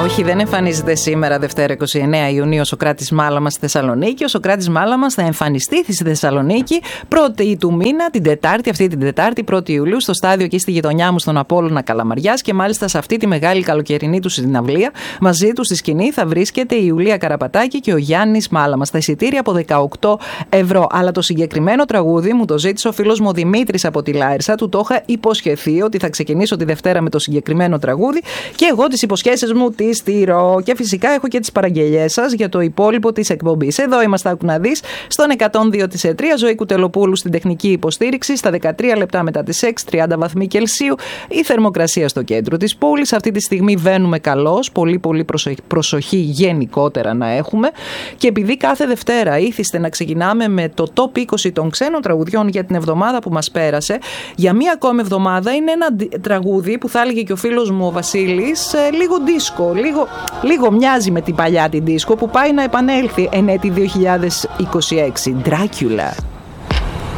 Όχι, δεν εμφανίζεται σήμερα Δευτέρα 29 Ιουνίου ο Σωκράτης Μάλαμας στη Θεσσαλονίκη. Ο Σωκράτης Μάλαμας θα εμφανιστεί στη Θεσσαλονίκη 1η του μήνα, αυτή την Τετάρτη, 1η Ιουλίου, στο στάδιο εκεί στη γειτονιά μου, στον Απόλλωνα Καλαμαριάς. Και μάλιστα σε αυτή τη μεγάλη καλοκαιρινή του συναυλία, μαζί του στη σκηνή θα βρίσκεται η Ιουλία Καραπατάκη και ο Γιάννης Μάλαμας. Τα εισιτήρια από 18€. Αλλά το συγκεκριμένο τραγούδι μου το ζήτησε ο φίλος μου ο Δημήτρης από τη Λάρισα. Του το είχα υποσχεθεί ότι θα ξεκινήσω τη Δευτέρα με το συγκεκριμένο τραγούδι και εγώ τις υποσχέσεις μου τις τηρώ. Και φυσικά έχω και τις παραγγελίες σας για το υπόλοιπο της εκπομπής. Εδώ είμαστε, άκου να δεις, στον 102 της ΕΤΡΙΑ, Ζωή Κουτελοπούλου στην τεχνική υποστήριξη, στα 13 λεπτά μετά τις 6, 30 βαθμοί Κελσίου, η θερμοκρασία στο κέντρο της πόλης. Αυτή τη στιγμή βαίνουμε καλώς, πολύ προσοχή γενικότερα να έχουμε. Και επειδή κάθε Δευτέρα ήθιστε να ξεκινάμε με το top 20 των ξένων τραγουδιών για την εβδομάδα που μας πέρασε, για μία ακόμη εβδομάδα είναι ένα τραγούδι που θα έλεγε και ο φίλος μου ο Βασίλης, λίγο δίσκο, λίγο μοιάζει με την παλιά την δίσκο που πάει να επανέλθει εν έτη 2026. Dracula.